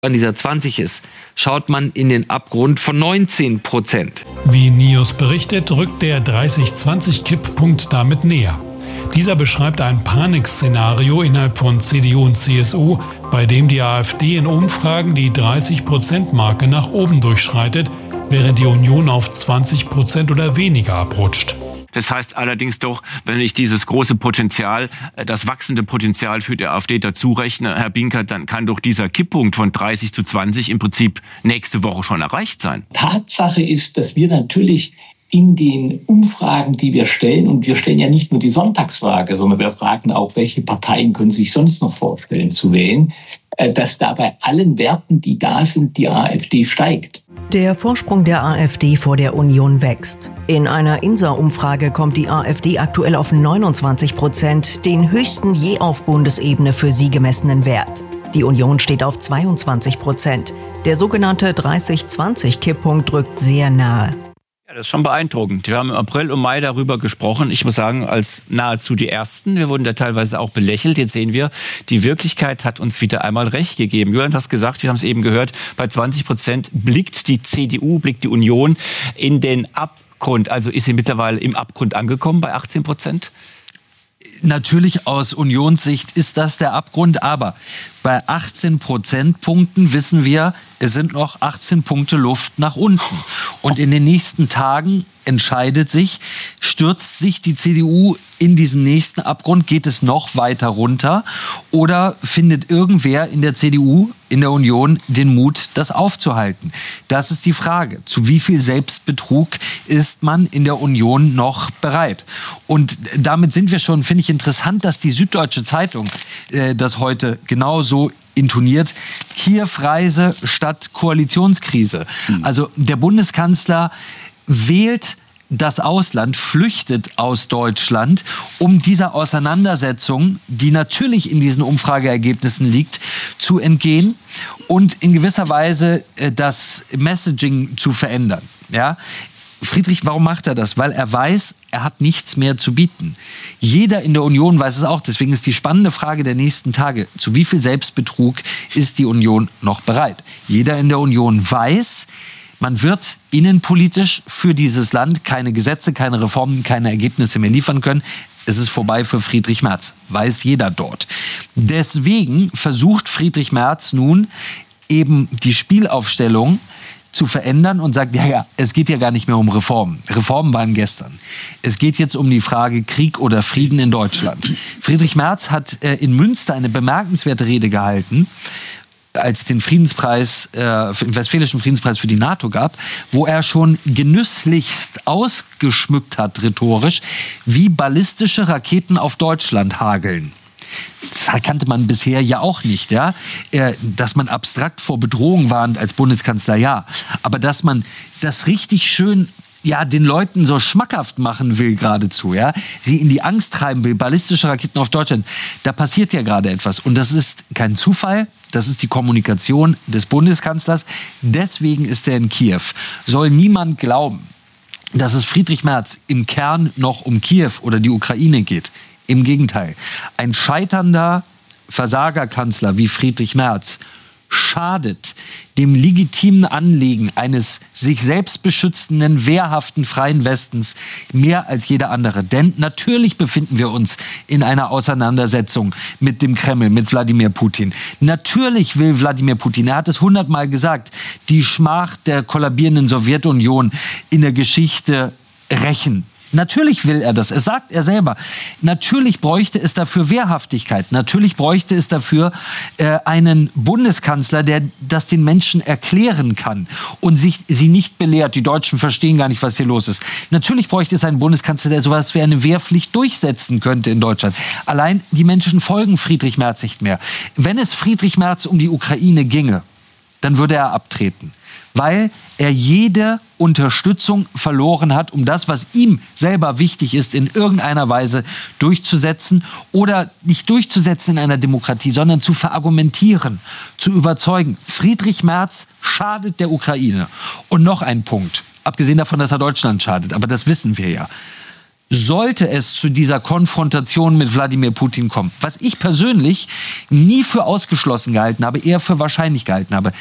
an dieser 20 ist, schaut man in den Abgrund von 19%. Wie NIOS berichtet, rückt der 30-20-Kipppunkt damit näher. Dieser beschreibt ein Panikszenario innerhalb von CDU und CSU, bei dem die AfD in Umfragen die 30%-Marke nach oben durchschreitet, während die Union auf 20% oder weniger abrutscht. Das heißt allerdings doch, wenn ich dieses große Potenzial, das wachsende Potenzial für die AfD dazu rechne, Herr Binkert, dann kann doch dieser Kipppunkt von 30-20 im Prinzip nächste Woche schon erreicht sein. Tatsache ist, dass wir natürlich in den Umfragen, die wir stellen, und wir stellen ja nicht nur die Sonntagsfrage, sondern wir fragen auch, welche Parteien können sich sonst noch vorstellen zu wählen, dass da bei allen Werten, die da sind, die AfD steigt. Der Vorsprung der AfD vor der Union wächst. In einer INSA-Umfrage kommt die AfD aktuell auf 29%, den höchsten je auf Bundesebene für sie gemessenen Wert. Die Union steht auf 22%. Der sogenannte 30-20-Kipppunkt rückt sehr nahe. Ja, das ist schon beeindruckend. Wir haben im April und Mai darüber gesprochen. Ich muss sagen, als nahezu die Ersten. Wir wurden da teilweise auch belächelt. Jetzt sehen wir, die Wirklichkeit hat uns wieder einmal recht gegeben. Julian hat gesagt, wir haben es eben gehört, bei 20% blickt die CDU, blickt die Union in den Abgrund. Also ist sie mittlerweile im Abgrund angekommen bei 18%? Natürlich aus Unionssicht ist das der Abgrund, aber bei 18 Prozentpunkten wissen wir, es sind noch 18 Punkte Luft nach unten. Und in den nächsten Tagen entscheidet sich, stürzt sich die CDU in diesen nächsten Abgrund, geht es noch weiter runter oder findet irgendwer in der CDU, in der Union den Mut, das aufzuhalten? Das ist die Frage. Zu wie viel Selbstbetrug ist man in der Union noch bereit? Und damit sind wir schon, finde ich interessant, dass die Süddeutsche Zeitung das heute genauso intoniert. Kiew-Reise statt Koalitionskrise. Also der Bundeskanzler wählt das Ausland, flüchtet aus Deutschland, um dieser Auseinandersetzung, die natürlich in diesen Umfrageergebnissen liegt, zu entgehen und in gewisser Weise das Messaging zu verändern. Ja? Friedrich, warum macht er das? Weil er weiß, er hat nichts mehr zu bieten. Jeder in der Union weiß es auch. Deswegen ist die spannende Frage der nächsten Tage, zu wie viel Selbstbetrug ist die Union noch bereit? Jeder in der Union weiß, man wird innenpolitisch für dieses Land keine Gesetze, keine Reformen, keine Ergebnisse mehr liefern können. Es ist vorbei für Friedrich Merz. Weiß jeder dort. Deswegen versucht Friedrich Merz nun eben die Spielaufstellung zu verändern und sagt, ja, es geht ja gar nicht mehr um Reformen. Reformen waren gestern. Es geht jetzt um die Frage Krieg oder Frieden in Deutschland. Friedrich Merz hat in Münster eine bemerkenswerte Rede gehalten, als den Friedenspreis, Westfälischen Friedenspreis für die NATO gab, wo er schon genüsslichst ausgeschmückt hat, rhetorisch, wie ballistische Raketen auf Deutschland hageln. Das kannte man bisher ja auch nicht, ja. Dass man abstrakt vor Bedrohung warnt als Bundeskanzler, ja. Aber dass man das richtig schön, ja, den Leuten so schmackhaft machen will geradezu, ja, sie in die Angst treiben will, ballistische Raketen auf Deutschland, da passiert ja gerade etwas. Und das ist kein Zufall, das ist die Kommunikation des Bundeskanzlers. Deswegen ist er in Kiew. Soll niemand glauben, dass es Friedrich Merz im Kern noch um Kiew oder die Ukraine geht. Im Gegenteil. Ein scheiternder Versagerkanzler wie Friedrich Merz schadet dem legitimen Anliegen eines sich selbst beschützenden, wehrhaften, freien Westens mehr als jeder andere. Denn natürlich befinden wir uns in einer Auseinandersetzung mit dem Kreml, mit Wladimir Putin. Natürlich will Wladimir Putin, er hat es 100-mal gesagt, die Schmach der kollabierenden Sowjetunion in der Geschichte rächen. Natürlich will er das. Es sagt er selber. Natürlich bräuchte es dafür Wehrhaftigkeit. Natürlich bräuchte es dafür einen Bundeskanzler, der das den Menschen erklären kann und sie nicht belehrt. Die Deutschen verstehen gar nicht, was hier los ist. Natürlich bräuchte es einen Bundeskanzler, der sowas wie eine Wehrpflicht durchsetzen könnte in Deutschland. Allein die Menschen folgen Friedrich Merz nicht mehr. Wenn es Friedrich Merz um die Ukraine ginge, dann würde er abtreten. Weil er jede Unterstützung verloren hat, um das, was ihm selber wichtig ist, in irgendeiner Weise durchzusetzen oder nicht durchzusetzen in einer Demokratie, sondern zu verargumentieren, zu überzeugen. Friedrich Merz schadet der Ukraine. Und noch ein Punkt, abgesehen davon, dass er Deutschland schadet, aber das wissen wir ja. sollte es zu dieser Konfrontation mit Wladimir Putin kommen, was ich persönlich nie für ausgeschlossen gehalten habe, eher für wahrscheinlich gehalten habe,